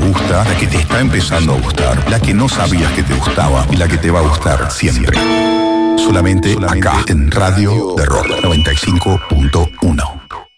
gusta, la que te está empezando a gustar, la que no sabías que te gustaba y la que te va a gustar siempre. Solamente acá en Radio de Rock 95.1.